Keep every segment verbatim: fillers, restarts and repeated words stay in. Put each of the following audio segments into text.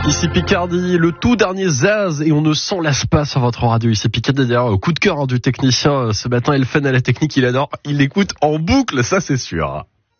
Ici Picardie, le tout dernier Zaz, et on ne s'en lasse pas sur votre radio. Ici Picardie, d'ailleurs, coup de cœur hein, du technicien ce matin, Elfen à la technique, il adore, il l'écoute en boucle, ça c'est sûr.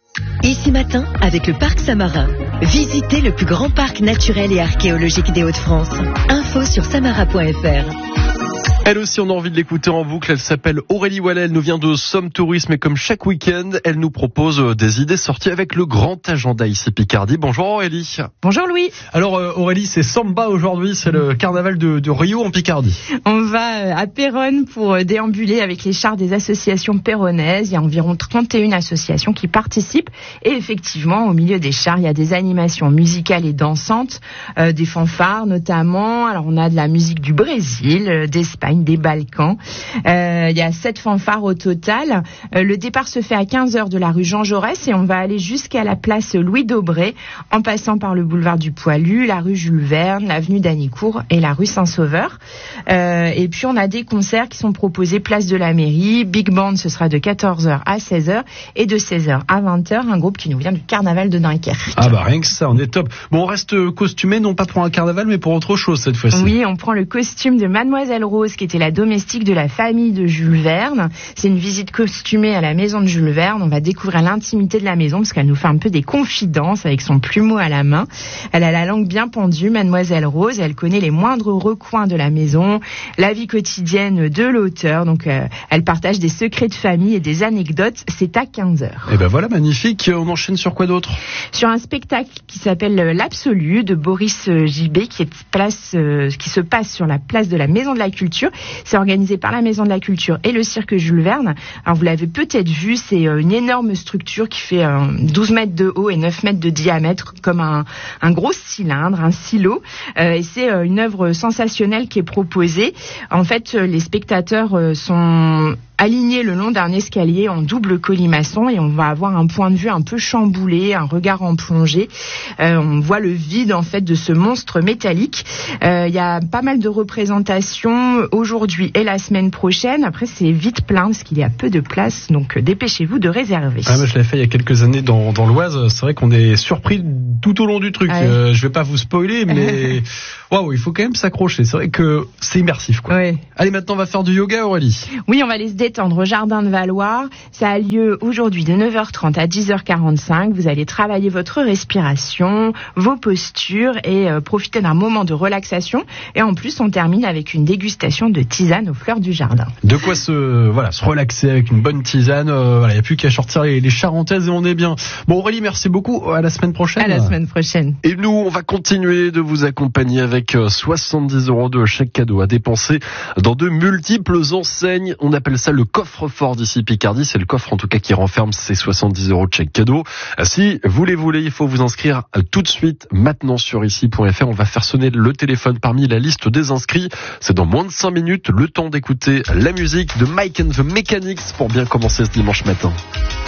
Ici Matin, avec le Parc Samarin. Visitez le plus grand parc naturel et archéologique des Hauts-de-France. Info sur samara point f r. Elle aussi, on a envie de l'écouter en boucle. Elle s'appelle Aurélie Wallet. Elle nous vient de Somme Tourisme et comme chaque week-end, elle nous propose des idées sorties avec le grand agenda ici Picardie. Bonjour Aurélie. Bonjour Louis. Alors euh, Aurélie, c'est Samba aujourd'hui, c'est le carnaval de, de Rio en Picardie. On va à Péronne pour déambuler avec les chars des associations péronnaises. Il y a environ trente et une associations qui participent. Et effectivement, au milieu des chars, il y a des animations musicales et dansantes, euh, des fanfares notamment. Alors on a de la musique du Brésil, euh, d'Espagne, des Balkans. Euh, il y a sept fanfares au total. Euh, le départ se fait à quinze heures de la rue Jean Jaurès et on va aller jusqu'à la place Louis Daubré en passant par le boulevard du Poilu, la rue Jules Verne, l'avenue d'Hanicourt et la rue Saint-Sauveur. Euh, et puis on a des concerts qui sont proposés place de la mairie. Big Band, ce sera de quatorze heures à seize heures et de seize heures à vingt heures, un groupe qui nous vient du carnaval de Dunkerque. Ah bah rien que ça, on est top. Bon, on reste costumé non pas pour un carnaval mais pour autre chose cette fois-ci. Oui, on prend le costume de Mademoiselle Rose qui était la domestique de la famille de Jules Verne. C'est une visite costumée à la maison de Jules Verne. On va découvrir l'intimité de la maison parce qu'elle nous fait un peu des confidences avec son plumeau à la main. Elle a la langue bien pendue, Mademoiselle Rose. Elle connaît les moindres recoins de la maison, la vie quotidienne de l'auteur. Donc, euh, elle partage des secrets de famille et des anecdotes. C'est à quinze heures. Et ben voilà, magnifique. On enchaîne sur quoi d'autre ? Sur un spectacle qui s'appelle L'Absolu de Boris J B qui, est place, euh, qui se passe sur la place de la Maison de la Culture. C'est organisé par la Maison de la Culture et le cirque Jules Verne. Alors vous l'avez peut-être vu, c'est une énorme structure qui fait douze mètres de haut et neuf mètres de diamètre, comme un, un gros cylindre, un silo. Euh, et c'est une œuvre sensationnelle qui est proposée. En fait, les spectateurs sont aligné le long d'un escalier en double colimaçon et on va avoir un point de vue un peu chamboulé, un regard en plongée. Euh, on voit le vide en fait de ce monstre métallique. Il euh, y a pas mal de représentations aujourd'hui et la semaine prochaine. Après c'est vite plein parce qu'il y a peu de place, donc dépêchez-vous de réserver. Ah, moi, je l'ai fait il y a quelques années dans, dans l'Oise. C'est vrai qu'on est surpris tout au long du truc. Ouais. Euh, je vais pas vous spoiler, mais waouh, il faut quand même s'accrocher. C'est vrai que c'est immersif, quoi. Ouais. Allez, maintenant on va faire du yoga, Aurélie. Oui, on va aller se détendre au Jardin de Valoir. Ça a lieu aujourd'hui de neuf heures trente à dix heures quarante-cinq. Vous allez travailler votre respiration, vos postures et euh, profiter d'un moment de relaxation. Et en plus, on termine avec une dégustation de tisane aux fleurs du jardin. De quoi se, voilà, se relaxer avec une bonne tisane. Euh, voilà, il n'y a plus qu'à sortir les, les charentaises et on est bien. Bon, Aurélie, merci beaucoup. À la semaine prochaine. À la semaine prochaine. Et nous, on va continuer de vous accompagner avec soixante-dix euros de chèque cadeau à dépenser dans de multiples enseignes. On appelle ça le coffre-fort d'ici Picardie. C'est le coffre en tout cas qui renferme ces soixante-dix euros de chèque cadeau. Si vous les voulez, il faut vous inscrire tout de suite maintenant sur ici point f r. On va faire sonner le téléphone parmi la liste des inscrits. C'est dans moins de cinq minutes, le temps d'écouter la musique de Mike and the Mechanics pour bien commencer ce dimanche matin.